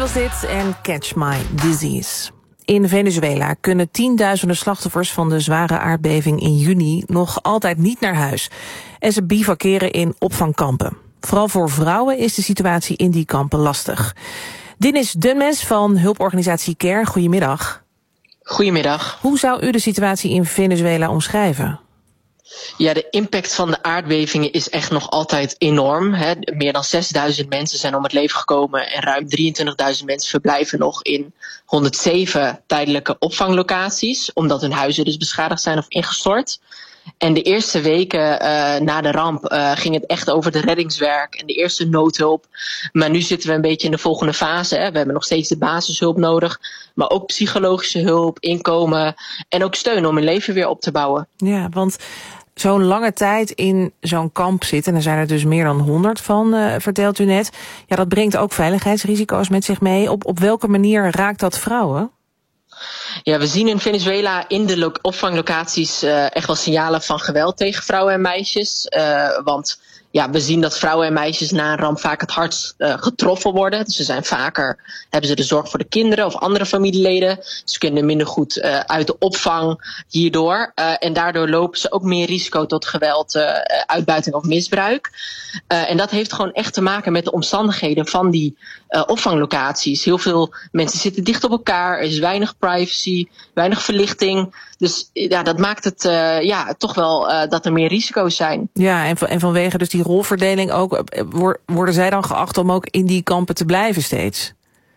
was dit en Catch My Disease. In Venezuela kunnen tienduizenden slachtoffers van de zware aardbeving in juni nog altijd niet naar huis. En ze bivakeren in opvangkampen. Vooral voor vrouwen is de situatie in die kampen lastig. Dennis Dunmes van hulporganisatie CARE, goedemiddag. Goedemiddag. Hoe zou u de situatie in Venezuela omschrijven? Ja, de impact van de aardbevingen is echt nog altijd enorm. Hè. Meer dan 6.000 mensen zijn om het leven gekomen en ruim 23.000 mensen verblijven nog in 107 tijdelijke opvanglocaties, omdat hun huizen dus beschadigd zijn of ingestort. En de eerste weken na de ramp ging het echt over de reddingswerk en de eerste noodhulp. Maar nu zitten we een beetje in de volgende fase. Hè. We hebben nog steeds de basishulp nodig, maar ook psychologische hulp, inkomen en ook steun om hun leven weer op te bouwen. Ja, want zo'n lange tijd in zo'n kamp zitten, en er zijn er dus meer dan 100 van, vertelt u net. Ja, dat brengt ook veiligheidsrisico's met zich mee. Op welke manier raakt dat vrouwen? Ja, we zien in Venezuela in de opvanglocaties echt wel signalen van geweld tegen vrouwen en meisjes. Want ja, we zien dat vrouwen en meisjes na een ramp vaak het hardst getroffen worden. Dus hebben ze de zorg voor de kinderen of andere familieleden. Ze kunnen minder goed uit de opvang hierdoor. En daardoor lopen ze ook meer risico tot geweld, uitbuiting of misbruik. En dat heeft gewoon echt te maken met de omstandigheden van die opvanglocaties. Heel veel mensen zitten dicht op elkaar, er is weinig privacy, weinig verlichting. Dus ja, dat maakt het toch wel dat er meer risico's zijn. Ja, en vanwege dus die rolverdeling ook, worden zij dan geacht om ook in die kampen te blijven steeds?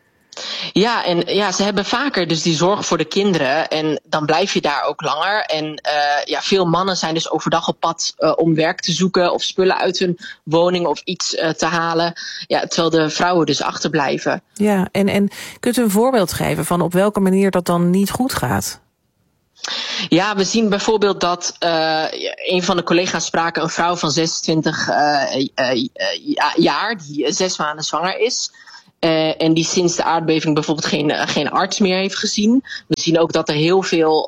Ja, en ja, ze hebben vaker dus die zorg voor de kinderen en dan blijf je daar ook langer. En veel mannen zijn dus overdag op pad om werk te zoeken of spullen uit hun woning of iets te halen. Ja, terwijl de vrouwen dus achterblijven. Ja, en kunt u een voorbeeld geven van op welke manier dat dan niet goed gaat? Ja, we zien bijvoorbeeld dat een van de collega's spraken een vrouw van 26 jaar die 6 maanden zwanger is. En die sinds de aardbeving bijvoorbeeld geen arts meer heeft gezien. We zien ook dat er heel veel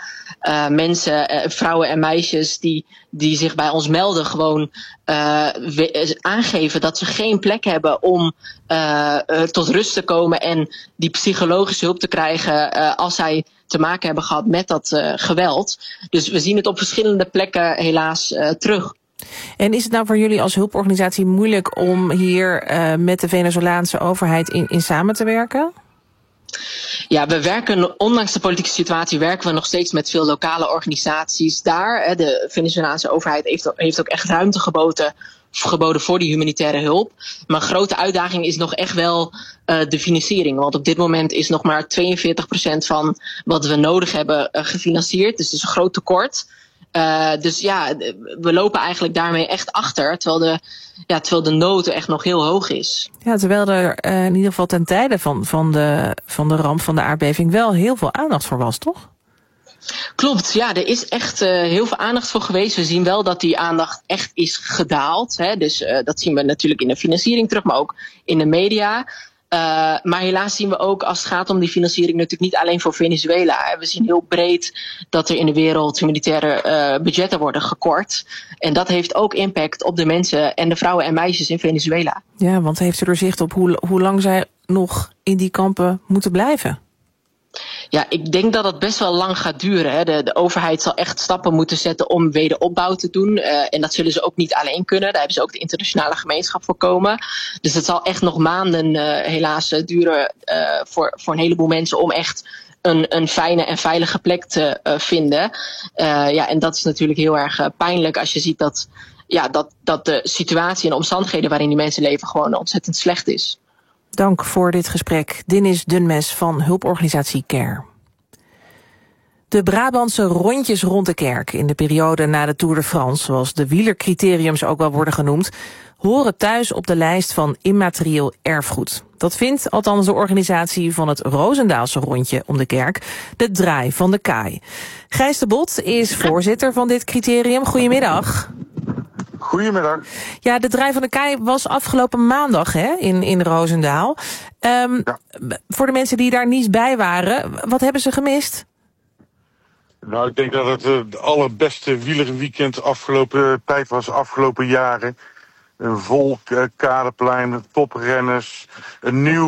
mensen, vrouwen en meisjes die zich bij ons melden, gewoon aangeven dat ze geen plek hebben om tot rust te komen en die psychologische hulp te krijgen als zij te maken hebben gehad met dat geweld. Dus we zien het op verschillende plekken helaas terug. En is het nou voor jullie als hulporganisatie moeilijk om hier met de Venezolaanse overheid in samen te werken? Ja, we werken, ondanks de politieke situatie, werken we nog steeds met veel lokale organisaties daar. De Venezolaanse overheid heeft ook echt ruimte geboden voor die humanitaire hulp. Maar een grote uitdaging is nog echt wel de financiering. Want op dit moment is nog maar 42% van wat we nodig hebben gefinancierd. Dus het is een groot tekort. Dus ja, we lopen eigenlijk daarmee echt achter, terwijl de nood echt nog heel hoog is. Ja, terwijl er in ieder geval ten tijde van de ramp, van de aardbeving, wel heel veel aandacht voor was, toch? Klopt, ja, er is echt heel veel aandacht voor geweest. We zien wel dat die aandacht echt is gedaald. Hè? Dus dat zien we natuurlijk in de financiering terug, maar ook in de media. Maar helaas zien we ook, als het gaat om die financiering, natuurlijk niet alleen voor Venezuela. We zien heel breed dat er in de wereld humanitaire budgetten worden gekort. En dat heeft ook impact op de mensen en de vrouwen en meisjes in Venezuela. Ja, want heeft u er zicht op hoe lang zij nog in die kampen moeten blijven? Ja, ik denk dat het best wel lang gaat duren. Hè. De overheid zal echt stappen moeten zetten om wederopbouw te doen. En dat zullen ze ook niet alleen kunnen. Daar hebben ze ook de internationale gemeenschap voor komen. Dus het zal echt nog maanden helaas duren voor een heleboel mensen om echt een fijne en veilige plek te vinden. En dat is natuurlijk heel erg pijnlijk als je ziet dat de situatie en de omstandigheden waarin die mensen leven gewoon ontzettend slecht is. Dank voor dit gesprek. Dennis Dunmes van hulporganisatie CARE. De Brabantse rondjes rond de kerk in de periode na de Tour de France, zoals de wielercriteriums ook wel worden genoemd, horen thuis op de lijst van immaterieel erfgoed. Dat vindt althans de organisatie van het Roosendaalse rondje om de kerk, de Draai van de Kaai. Gijs de Bot is voorzitter van dit criterium. Goedemiddag. Goedemiddag. Ja, de Draai van de Kaai was afgelopen maandag in Roosendaal. Voor de mensen die daar niet bij waren, wat hebben ze gemist? Nou, ik denk dat het allerbeste wielerweekend afgelopen tijd was, afgelopen jaren. Een vol Kadeplein, toprenners, een nieuw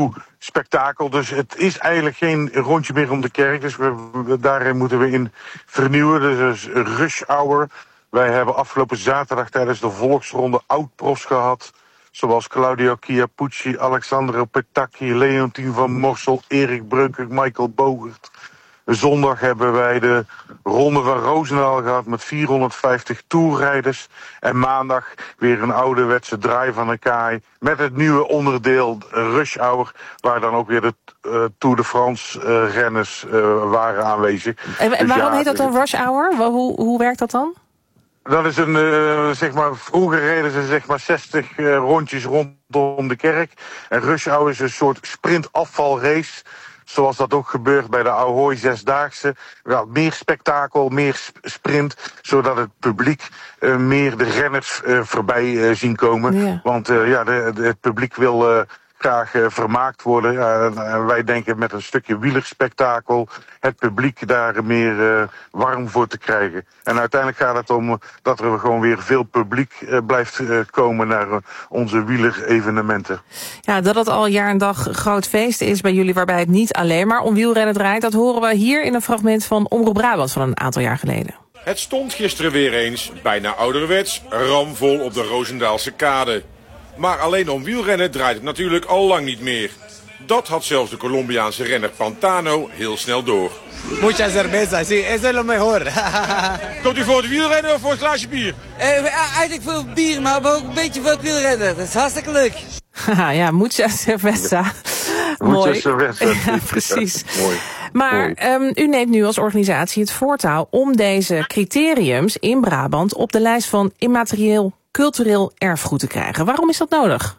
spektakel. Dus het is eigenlijk geen rondje meer om de kerk. Dus daarin moeten we in vernieuwen. Dus rush hour. Wij hebben afgelopen zaterdag tijdens de volksronde oud-profs gehad. Zoals Claudio Chiappucci, Alexandro Petacchi, Leontien van Morsel, Erik Breukert, Michael Bogert. Zondag hebben wij de Ronde van Roosendaal gehad met 450 toerrijders. En maandag weer een ouderwetse draai van een kaai met het nieuwe onderdeel Rush Hour, waar dan ook weer de Tour de France renners waren aanwezig. En dus waarom heet dat dan Rush Hour? Hoe werkt dat dan? Dat is vroeger reden ze 60 rondjes rondom de kerk. En Rush Hour is een soort sprintafvalrace. Zoals dat ook gebeurt bij de Ahoy Zesdaagse. Ja, meer spektakel, meer sprint. Zodat het publiek meer de renners voorbij zien komen. Ja. Want het publiek wil graag vermaakt worden. En wij denken met een stukje wielerspektakel het publiek daar meer warm voor te krijgen. En uiteindelijk gaat het om dat er gewoon weer veel publiek blijft komen naar onze wielerevenementen. Ja, dat het al jaar en dag groot feest is bij jullie, waarbij het niet alleen maar om wielrennen draait, dat horen we hier in een fragment van Omroep Brabant van een aantal jaar geleden. Het stond gisteren weer eens, bijna ouderwets, ramvol op de Roosendaalse kade. Maar alleen om wielrennen draait het natuurlijk al lang niet meer. Dat had zelfs de Colombiaanse renner Pantano heel snel door. Mucha cerveza, sí, eso es lo mejor. Komt u voor het wielrennen of voor het glaasje bier? Eigenlijk voor het bier, maar ook een beetje voor het wielrennen. Dat is hartstikke leuk. Ja, mucha cerveza. Mooi. Cerveza. Ja, precies. Ja, mooi. Maar u neemt nu als organisatie het voortouw om deze criteriums in Brabant op de lijst van immaterieel cultureel erfgoed te krijgen. Waarom is dat nodig?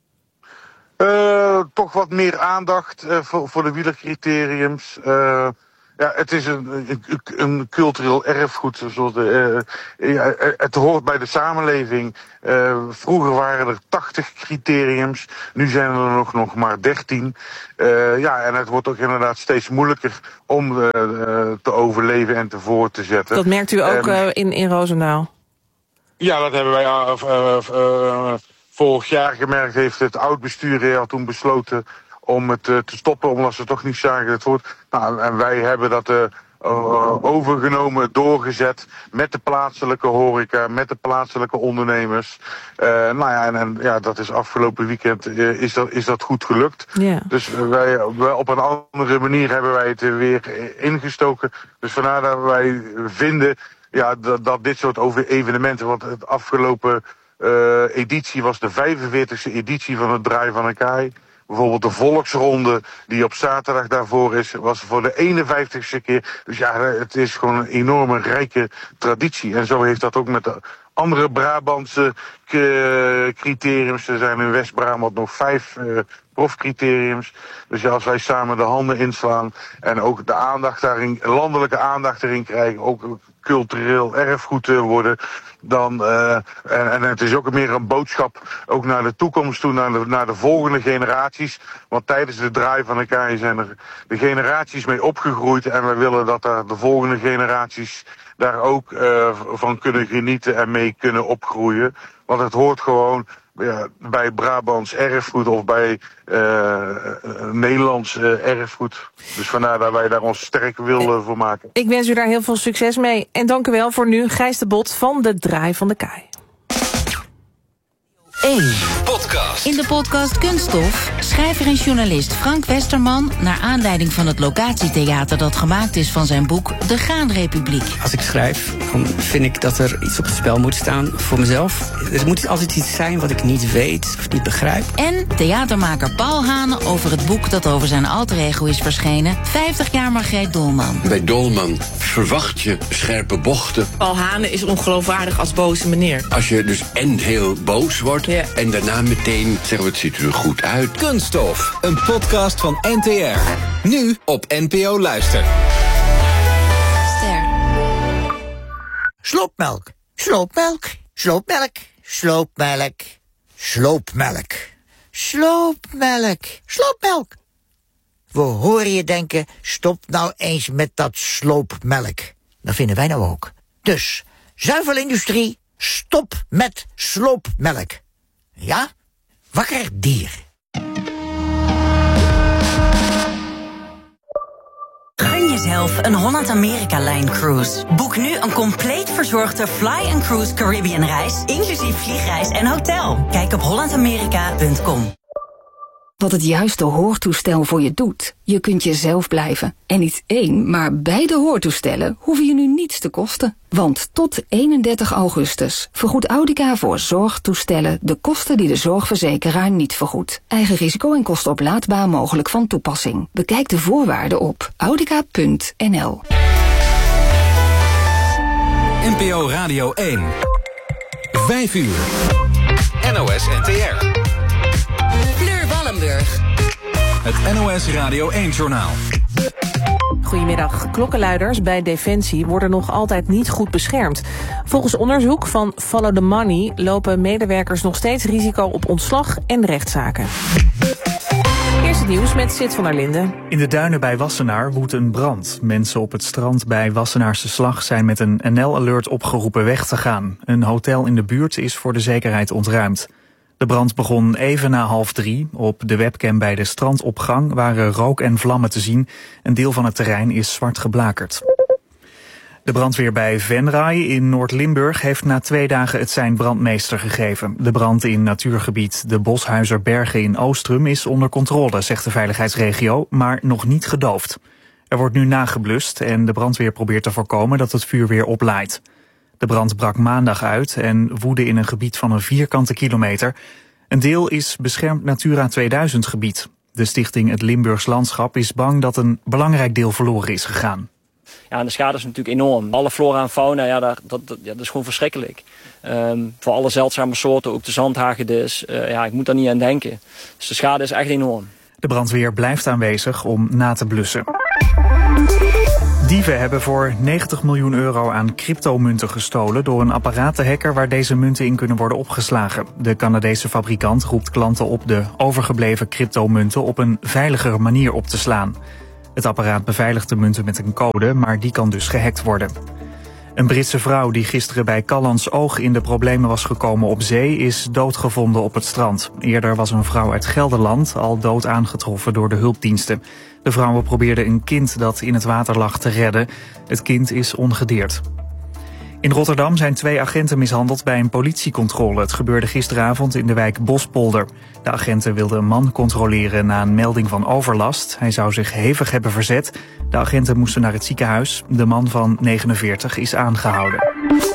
Toch wat meer aandacht voor de wielercriteriums. Het is een cultureel erfgoed. Het hoort bij de samenleving. Vroeger waren er 80 criteriums. Nu zijn er nog maar 13. En het wordt ook inderdaad steeds moeilijker om te overleven en te voort te zetten. Dat merkt u ook in Roosendaal? Ja, dat hebben wij vorig jaar gemerkt. Heeft het oud-bestuur toen besloten om het te stoppen, omdat ze toch niet zagen het wordt. Nou, en wij hebben dat overgenomen, doorgezet met de plaatselijke horeca, met de plaatselijke ondernemers. Dat is afgelopen weekend is dat goed gelukt. Yeah. Dus wij op een andere manier hebben wij het weer ingestoken. Dus vandaar dat wij vinden dat dit soort evenementen, want het afgelopen editie was de 45e editie van het Draai van een Kaai. Bijvoorbeeld de volksronde die op zaterdag daarvoor is, was voor de 51ste keer. Dus het is gewoon een enorme rijke traditie. En zo heeft dat ook met de andere Brabantse criteriums. Er zijn in West-Brabant nog 5 profcriteriums. Dus als wij samen de handen inslaan en ook de aandacht daarin, landelijke aandacht erin krijgen, ook cultureel erfgoed worden, dan en het is ook meer een boodschap ook naar de toekomst toe, naar de volgende generaties. Want tijdens de Draai van een Kaai zijn er de generaties mee opgegroeid en wij willen dat daar de volgende generaties daar ook van kunnen genieten en mee kunnen opgroeien. Want het hoort gewoon bij Brabants erfgoed of bij Nederlands erfgoed. Dus vandaar dat wij daar ons sterk willen voor maken. Ik wens u daar heel veel succes mee. En dank u wel voor nu, Gijs de Bot van de Draai van de Kaai. Podcast. In de podcast Kunststof schrijver en journalist Frank Westerman naar aanleiding van het locatietheater dat gemaakt is van zijn boek De Graanrepubliek. Als ik schrijf, dan vind ik dat er iets op het spel moet staan voor mezelf. Er moet altijd iets zijn wat ik niet weet of niet begrijp. En theatermaker Paul Hane over het boek dat over zijn alter ego is verschenen, 50 jaar Margreet Dolman. Bij Dolman verwacht je scherpe bochten. Paul Hane is ongeloofwaardig als boze meneer. Als je dus heel boos wordt en daarna meteen zeggen we het ziet er goed uit. Kunststof, een podcast van NTR. Nu op NPO Luister. Ster. Sloopmelk, sloopmelk, sloopmelk, sloopmelk, sloopmelk, sloopmelk, sloopmelk. We horen je denken, stop nou eens met dat sloopmelk. Dat vinden wij nou ook. Dus, zuivelindustrie, stop met sloopmelk. Ja? Wakker dier. een Holland-Amerika-lijn-cruise. Boek nu een compleet verzorgde Fly & Cruise Caribbean-reis, inclusief vliegreis en hotel. Kijk op hollandamerika.com. Wat het juiste hoortoestel voor je doet. Je kunt jezelf blijven. En niet één, maar beide hoortoestellen hoeven je nu niets te kosten. Want tot 31 augustus vergoedt Audica voor zorgtoestellen de kosten die de zorgverzekeraar niet vergoedt. Eigen risico en kosten oplaadbaar mogelijk van toepassing. Bekijk de voorwaarden op audica.nl. NPO Radio 1. 5 uur. NOS NTR. Het NOS Radio 1-journaal. Goedemiddag. Klokkenluiders bij Defensie worden nog altijd niet goed beschermd. Volgens onderzoek van Follow the Money lopen medewerkers nog steeds risico op ontslag en rechtszaken. Eerst het nieuws met Sid van der Linden. In de duinen bij Wassenaar woedt een brand. Mensen op het strand bij Wassenaarse Slag zijn met een NL-alert opgeroepen weg te gaan. Een hotel in de buurt is voor de zekerheid ontruimd. De brand begon even na 2:30. Op de webcam bij de strandopgang waren rook en vlammen te zien. Een deel van het terrein is zwart geblakerd. De brandweer bij Venray in Noord-Limburg heeft na 2 dagen het sein brandmeester gegeven. De brand in natuurgebied de Boshuizerbergen in Oostrum is onder controle, zegt de veiligheidsregio, maar nog niet gedoofd. Er wordt nu nageblust en de brandweer probeert te voorkomen dat het vuur weer oplaait. De brand brak maandag uit en woedde in een gebied van een vierkante kilometer. Een deel is beschermd Natura 2000 gebied. De stichting Het Limburgs Landschap is bang dat een belangrijk deel verloren is gegaan. Ja, en de schade is natuurlijk enorm. Alle flora en fauna, dat is gewoon verschrikkelijk. Voor alle zeldzame soorten, ook de zandhagedis. Ik moet daar niet aan denken. Dus de schade is echt enorm. De brandweer blijft aanwezig om na te blussen. Dieven hebben voor 90 miljoen euro aan cryptomunten gestolen door een apparaat te hacken waar deze munten in kunnen worden opgeslagen. De Canadese fabrikant roept klanten op de overgebleven cryptomunten op een veiligere manier op te slaan. Het apparaat beveiligt de munten met een code, maar die kan dus gehackt worden. Een Britse vrouw die gisteren bij Callantsoog in de problemen was gekomen op zee is doodgevonden op het strand. Eerder was een vrouw uit Gelderland al dood aangetroffen door de hulpdiensten. De vrouwen probeerden een kind dat in het water lag te redden. Het kind is ongedeerd. In Rotterdam zijn 2 agenten mishandeld bij een politiecontrole. Het gebeurde gisteravond in de wijk Bospolder. De agenten wilden een man controleren na een melding van overlast. Hij zou zich hevig hebben verzet. De agenten moesten naar het ziekenhuis. De man van 49 is aangehouden.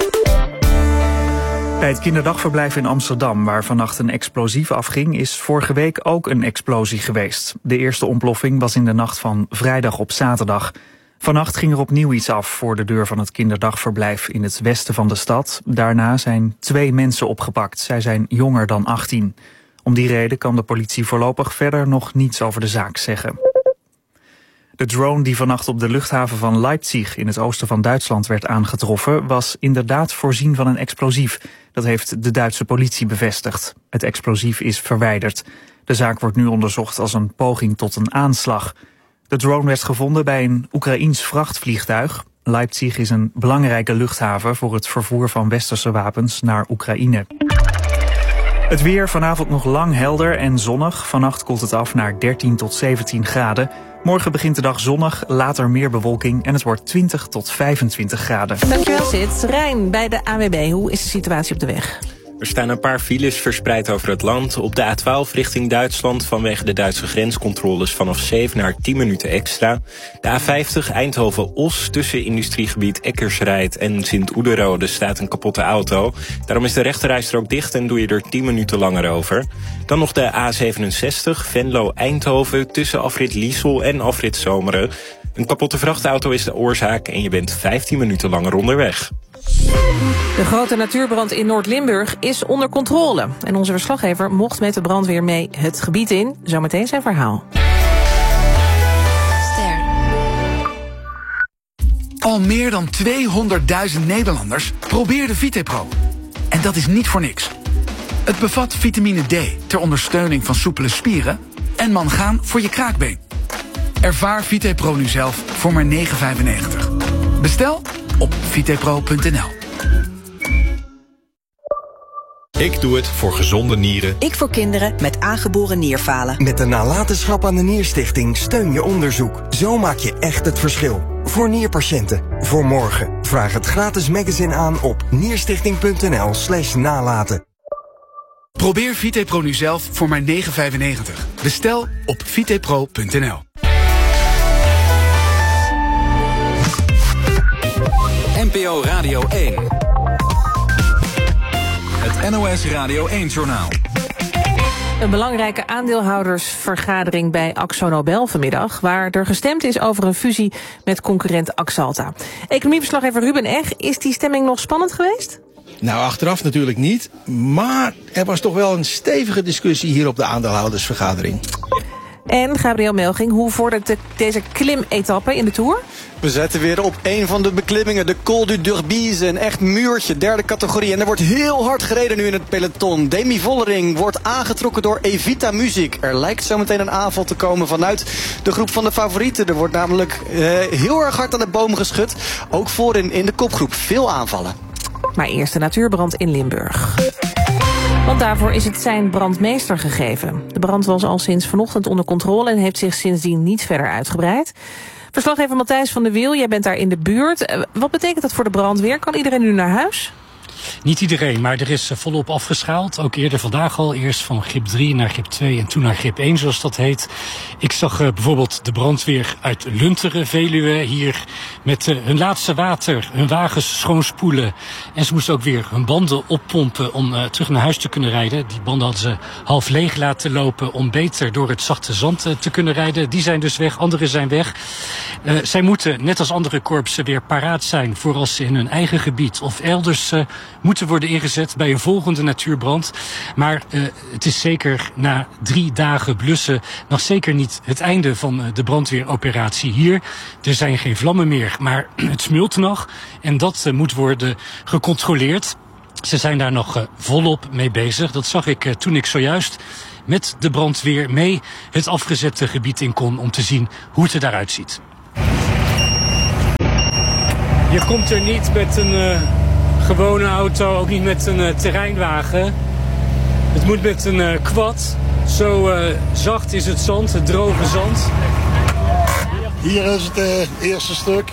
Bij het kinderdagverblijf in Amsterdam, waar vannacht een explosief afging, is vorige week ook een explosie geweest. De eerste ontploffing was in de nacht van vrijdag op zaterdag. Vannacht ging er opnieuw iets af voor de deur van het kinderdagverblijf in het westen van de stad. Daarna zijn 2 mensen opgepakt. Zij zijn jonger dan 18. Om die reden kan de politie voorlopig verder nog niets over de zaak zeggen. De drone die vannacht op de luchthaven van Leipzig in het oosten van Duitsland werd aangetroffen, was inderdaad voorzien van een explosief. Dat heeft de Duitse politie bevestigd. Het explosief is verwijderd. De zaak wordt nu onderzocht als een poging tot een aanslag. De drone werd gevonden bij een Oekraïens vrachtvliegtuig. Leipzig is een belangrijke luchthaven voor het vervoer van westerse wapens naar Oekraïne. Het weer vanavond nog lang helder en zonnig. Vannacht koelt het af naar 13 tot 17 graden. Morgen begint de dag zonnig, later meer bewolking en het wordt 20 tot 25 graden. Dankjewel Sid. Rijn bij de ANWB, hoe is de situatie op de weg? Er staan een paar files verspreid over het land. Op de A12 richting Duitsland vanwege de Duitse grenscontroles vanaf 7 naar 10 minuten extra. De A50 Eindhoven-Os tussen industriegebied Eckersrijd en Sint-Oederode staat een kapotte auto. Daarom is de rechterrijstrook dicht en doe je er 10 minuten langer over. Dan nog de A67 Venlo-Eindhoven tussen afrit Liesel en afrit Zomeren. Een kapotte vrachtauto is de oorzaak en je bent 15 minuten langer onderweg. De grote natuurbrand in Noord-Limburg is onder controle. En onze verslaggever mocht met de brandweer mee het gebied in. Zometeen zijn verhaal. Al meer dan 200.000 Nederlanders probeerden VitePro. En dat is niet voor niks. Het bevat vitamine D ter ondersteuning van soepele spieren en mangaan voor je kraakbeen. Ervaar VitePro nu zelf voor maar €9,95. Bestel op vitepro.nl. Ik doe het voor gezonde nieren. Ik voor kinderen met aangeboren nierfalen. Met de nalatenschap aan de Nierstichting steun je onderzoek. Zo maak je echt het verschil. voor nierpatiënten. Voor morgen. Vraag het gratis magazine aan op nierstichting.nl/nalaten. Probeer VitePro nu zelf voor maar €9,95. Bestel op vitepro.nl. NPO Radio 1. Het NOS Radio 1-journaal. Een belangrijke aandeelhoudersvergadering bij AkzoNobel vanmiddag, waar er gestemd is over een fusie met concurrent Axalta. Economieverslaggever Ruben Eg, is die stemming nog spannend geweest? Nou, achteraf natuurlijk niet, maar er was toch wel een stevige discussie hier op de aandeelhoudersvergadering. En Gabriel Melching, hoe vordert deze klimetappe in de Tour? We zetten weer op een van de beklimmingen, de Col du Durbize. Een echt muurtje, derde categorie. En er wordt heel hard gereden nu in het peloton. Demi Vollering wordt aangetrokken door Evita Music. Er lijkt zometeen een aanval te komen vanuit de groep van de favorieten. Er wordt namelijk heel erg hard aan de boom geschud. Ook voorin in de kopgroep. Veel aanvallen. Maar eerst de natuurbrand in Limburg. Want daarvoor is het sein brandmeester gegeven. De brand was al sinds vanochtend onder controle en heeft zich sindsdien niet verder uitgebreid. Verslaggever Matthijs van der Wiel, jij bent daar in de buurt. Wat betekent dat voor de brandweer? Kan iedereen nu naar huis? Niet iedereen, maar er is volop afgeschaald. Ook eerder vandaag al. Eerst van grip 3 naar grip 2 en toen naar grip 1, zoals dat heet. Ik zag bijvoorbeeld de brandweer uit Lunteren, Veluwe, hier met hun laatste water, hun wagens schoonspoelen. En ze moesten ook weer hun banden oppompen om terug naar huis te kunnen rijden. Die banden hadden ze half leeg laten lopen om beter door het zachte zand te kunnen rijden. Die zijn dus weg, anderen zijn weg. Zij moeten, net als andere korpsen, weer paraat zijn voor als ze in hun eigen gebied of elders moeten worden ingezet bij een volgende natuurbrand. Maar het is zeker na 3 dagen blussen nog zeker niet het einde van de brandweeroperatie hier. Er zijn geen vlammen meer, maar het smult nog en dat moet worden gecontroleerd. Ze zijn daar nog volop mee bezig. Dat zag ik toen ik zojuist met de brandweer mee het afgezette gebied in kon om te zien hoe het er daaruit ziet. Je komt er niet met een gewone auto, ook niet met een terreinwagen. Het moet met een quad. Zo zacht is het zand, het droge zand. Hier is het eerste stuk.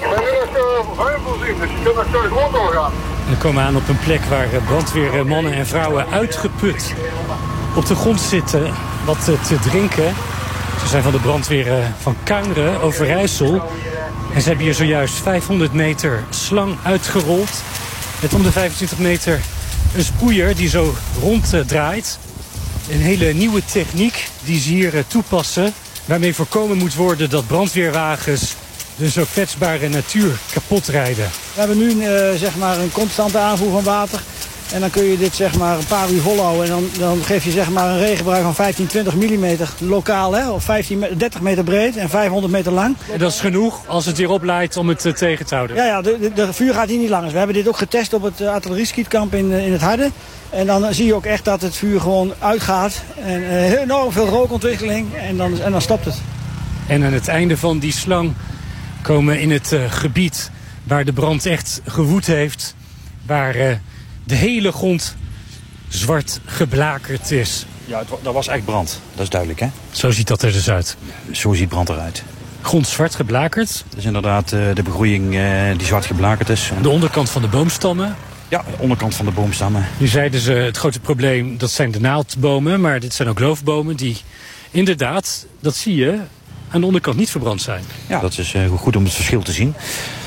We komen aan op een plek waar brandweermannen en vrouwen uitgeput op de grond zitten wat te drinken. Ze zijn van de brandweer van Kuinre, Overijssel. En ze hebben hier zojuist 500 meter slang uitgerold. Met om de 25 meter een sproeier die zo ronddraait. Een hele nieuwe techniek die ze hier toepassen. Waarmee voorkomen moet worden dat brandweerwagens de zo kwetsbare natuur kapot rijden. We hebben nu zeg maar een constante aanvoer van water. En dan kun je dit zeg maar een paar uur volhouden. En dan geef je zeg maar een regenbui van 15-20 mm lokaal. Hè, of 30 meter breed en 500 meter lang. En dat is genoeg als het weer oplaait om het tegen te houden? Ja, de vuur gaat hier niet langer. We hebben dit ook getest op het artillerieschietkamp in het Harde. En dan zie je ook echt dat het vuur gewoon uitgaat. En enorm veel rookontwikkeling en dan stopt het. En aan het einde van die slang komen in het gebied waar de brand echt gewoed heeft. Waar de hele grond zwart geblakerd is. Ja, dat was echt brand. Dat is duidelijk, hè? Zo ziet dat er dus uit. Zo ziet brand eruit. Grond zwart geblakerd. Dat is inderdaad de begroeiing die zwart geblakerd is. De onderkant van de boomstammen. Ja, de onderkant van de boomstammen. Nu zeiden ze, het grote probleem, dat zijn de naaldbomen. Maar dit zijn ook loofbomen die inderdaad, dat zie je, aan de onderkant niet verbrand zijn. Ja, dat is goed om het verschil te zien.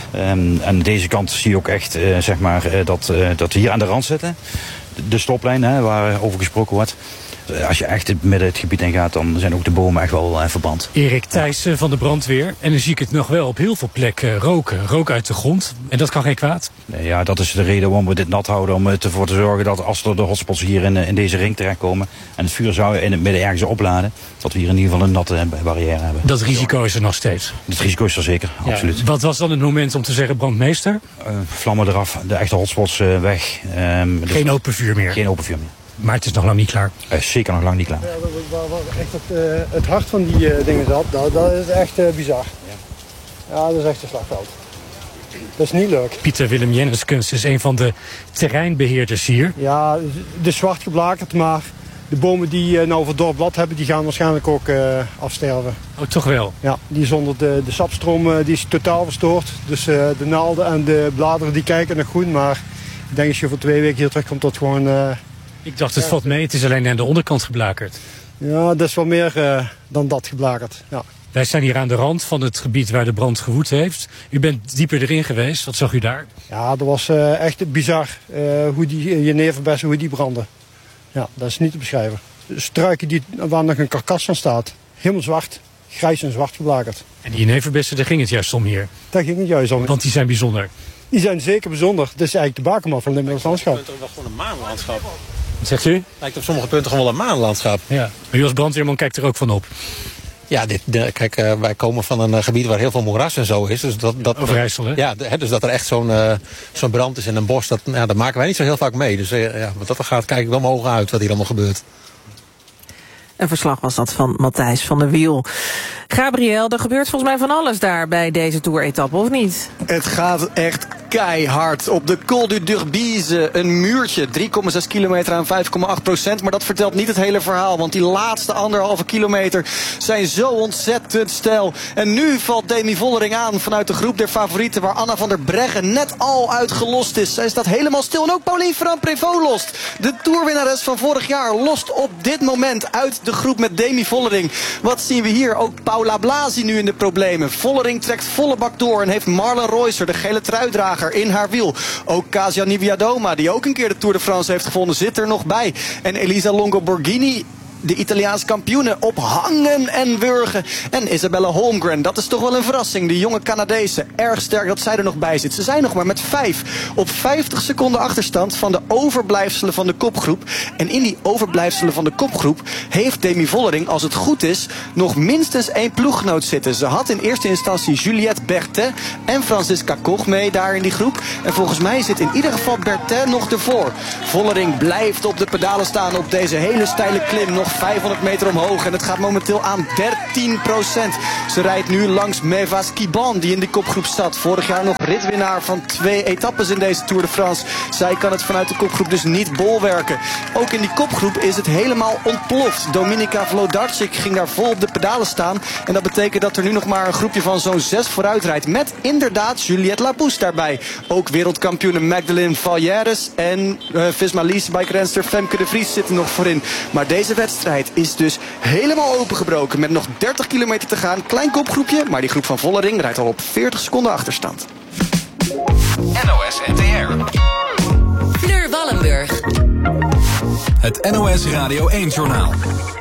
Aan deze kant zie je ook echt zeg maar, dat we hier aan de rand zitten. De stoplijn waar over gesproken wordt. Als je echt midden het gebied in gaat, dan zijn ook de bomen echt wel verbrand. Erik Thijssen van de brandweer. En dan zie ik het nog wel op heel veel plekken roken. Rook uit de grond. En dat kan geen kwaad. Nee, ja, dat is de reden waarom we dit nat houden. Om ervoor te zorgen dat als er de hotspots hier in deze ring terechtkomen en het vuur zou in het midden ergens opladen, dat we hier in ieder geval een natte barrière hebben. Dat risico is er nog steeds? Het risico is er zeker, ja, absoluut. Wat was dan het moment om te zeggen brandmeester? Vlammen eraf, de echte hotspots weg. Geen open vuur meer? Geen open vuur meer. Maar het is nog lang niet klaar? Zeker nog lang niet klaar. Ja, waar echt het hart van die dingen zat, dat is echt bizar. Ja, dat is echt een slagveld. Dat is niet leuk. Pieter Willem Jenniskens is een van de terreinbeheerders hier. Ja, de zwart geblakerd, maar De bomen die nou verdord blad hebben, die gaan waarschijnlijk ook afsterven. Oh, toch wel? Ja, die zonder de sapstroom die is totaal verstoord. Dus de naalden en de bladeren die kijken nog groen. Maar ik denk als je voor 2 weken hier terugkomt tot gewoon... Ik dacht het valt mee, het is alleen aan de onderkant geblakerd. Ja, dat is wel meer dan dat geblakerd. Ja. Wij zijn hier aan de rand van het gebied waar de brand gewoed heeft. U bent dieper erin geweest, wat zag u daar? Ja, dat was echt bizar hoe die jeneverbessen, hoe die branden. Ja, dat is niet te beschrijven. Struiken waar nog een karkas van staat. Helemaal zwart, grijs en zwart geblakerd. En die jeneverbessen, daar ging het juist om hier? Daar ging het juist om. Want die zijn bijzonder? Die zijn zeker bijzonder. Dat is eigenlijk de bakermat van het Limburgs landschap. Het lijkt wel gewoon een maanlandschap. Wat zegt u? Het lijkt op sommige punten gewoon wel een maanlandschap. Ja, maar u als brandweerman kijkt er ook van op. Ja, kijk, wij komen van een gebied waar heel veel moeras en zo is. Dus Overijssel, hè? Ja, dus dat er echt zo'n brand is in een bos, dat maken wij niet zo heel vaak mee. Dus wat dat gaat, kijk ik wel mijn ogen uit wat hier allemaal gebeurt. Een verslag was dat van Matthijs van der Wiel. Gabriel, er gebeurt volgens mij van alles daar bij deze Tour-etappe, of niet? Het gaat echt keihard. Op de Col du Durbise een muurtje. 3,6 kilometer aan 5,8%. Maar dat vertelt niet het hele verhaal. Want die laatste 1,5 kilometer zijn zo ontzettend steil. En nu valt Demi Vollering aan vanuit de groep der favorieten, waar Anna van der Breggen net al uitgelost is. Zij staat helemaal stil. En ook Pauline Ferrand-Prévot lost. De Tourwinnares van vorig jaar lost op dit moment uit de groep met Demi Vollering. Wat zien we hier? Ook Paula Blasi nu in de problemen. Vollering trekt volle bak door en heeft Marlen Reusser, de gele truidrager, in haar wiel. Ook Kasia Niewiadoma, die ook een keer de Tour de France heeft gewonnen, zit er nog bij. En Elisa Longo Borghini, de Italiaanse kampioene, op hangen en wurgen. En Isabelle Holmgren, dat is toch wel een verrassing. De jonge Canadese, erg sterk dat zij er nog bij zit. Ze zijn nog maar met 5 op 50 seconden achterstand van de overblijfselen van de kopgroep. En in die overblijfselen van de kopgroep heeft Demi Vollering, als het goed is, nog minstens 1 ploeggenoot zitten. Ze had in eerste instantie Juliette Berthet en Franziska Koch mee daar in die groep. En volgens mij zit in ieder geval Berthet nog ervoor. Vollering blijft op de pedalen staan op deze hele steile klim. Nog 500 meter omhoog en het gaat momenteel aan 13%. Ze rijdt nu langs Mevas Kiban, die in de kopgroep zat. Vorig jaar nog ritwinnaar van 2 etappes in deze Tour de France. Zij kan het vanuit de kopgroep dus niet bolwerken. Ook in die kopgroep is het helemaal ontploft. Dominika Vlodarczyk ging daar vol op de pedalen staan. En dat betekent dat er nu nog maar een groepje van zo'n 6 vooruit rijdt. Met inderdaad Juliette Labousse daarbij. Ook wereldkampioene Magdalene Valjeres en Visma-leasebike-renster Femke de Vries zitten nog voorin. Maar deze wedstrijd is dus helemaal opengebroken. Met nog 30 kilometer te gaan. Klein kopgroepje, maar die groep van Vollering rijdt al op 40 seconden achterstand. NOS NTR. Fleur Wallenburg. Het NOS Radio 1-journaal.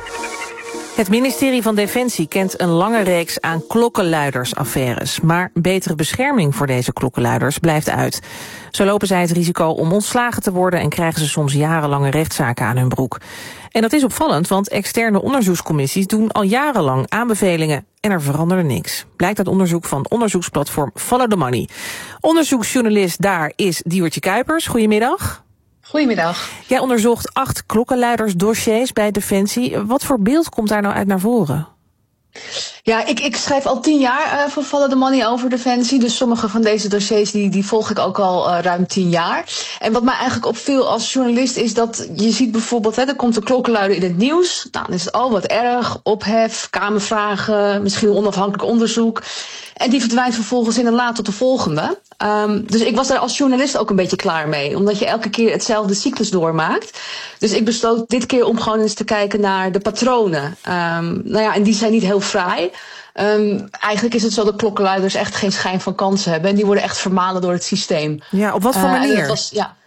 Het ministerie van Defensie kent een lange reeks aan klokkenluidersaffaires. Maar betere bescherming voor deze klokkenluiders blijft uit. Zo lopen zij het risico om ontslagen te worden en krijgen ze soms jarenlange rechtszaken aan hun broek. En dat is opvallend, want externe onderzoekscommissies doen al jarenlang aanbevelingen en er veranderde niks. Blijkt uit onderzoek van onderzoeksplatform Follow the Money. Onderzoeksjournalist daar is Diewertje Kuipers. Goedemiddag. Goedemiddag. Jij onderzocht 8 klokkenluidersdossiers bij Defensie. Wat voor beeld komt daar nou uit naar voren? Ja, ik schrijf al 10 jaar voor Follow the Money over Defensie. Dus sommige van deze dossiers die volg ik ook al ruim 10 jaar. En wat mij eigenlijk opviel als journalist is dat je ziet bijvoorbeeld, er komt een klokkenluider in het nieuws. Nou, dan is het wat erg, ophef, kamervragen, misschien onafhankelijk onderzoek. En die verdwijnt vervolgens in een la tot de volgende. Dus ik was daar als journalist ook een beetje klaar mee. Omdat je elke keer hetzelfde cyclus doormaakt. Dus ik besloot dit keer om gewoon eens te kijken naar de patronen. En die zijn niet heel fraai. Eigenlijk is het zo dat klokkenluiders echt geen schijn van kansen hebben. En die worden echt vermalen door het systeem. Ja, op wat voor manier?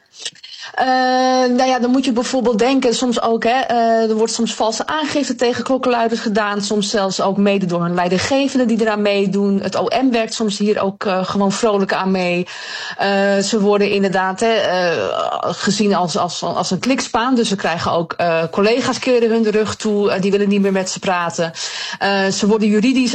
Dan moet je bijvoorbeeld denken, soms ook, er wordt soms valse aangifte tegen klokkenluiders gedaan. Soms zelfs ook mede door hun leidinggevenden die eraan meedoen. Het OM werkt soms hier ook gewoon vrolijk aan mee. Ze worden inderdaad gezien als een klikspaan. Dus ze krijgen ook collega's keren hun de rug toe. Die willen niet meer met ze praten. Ze worden juridisch